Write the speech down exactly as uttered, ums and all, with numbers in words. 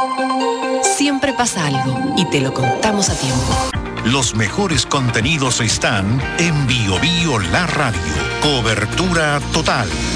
Siempre pasa algo y te lo contamos a tiempo. Los mejores contenidos están en Bio Bio La Radio. Cobertura total.